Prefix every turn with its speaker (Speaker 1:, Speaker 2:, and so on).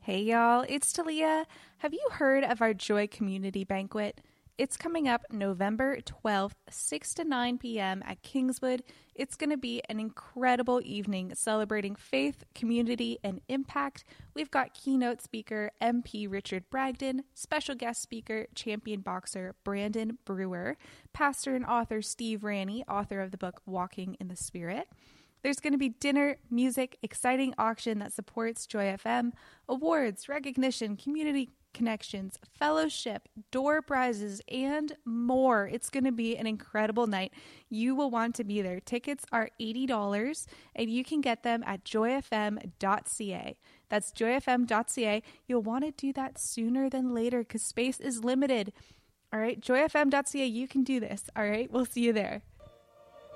Speaker 1: Hey y'all, it's Talia. Have you heard of our Joy Community Banquet? It's coming up November 12th, 6 to 9 p.m. at Kingswood. It's going to be an incredible evening celebrating faith, community, and impact. We've got keynote speaker MP Richard Bragdon, special guest speaker, champion boxer Brandon Brewer, pastor and author Steve Ranney, author of the book Walking in the Spirit. There's going to be dinner, music, exciting auction that supports Joy FM, awards, recognition, community connections, fellowship, door prizes, and more. It's going to be an incredible night. You will want to be there. Tickets are $80, and you can get them at joyfm.ca. That's joyfm.ca. You'll want to do that sooner than later because space is limited. All right, joyfm.ca. You can do this. All right, we'll see you there.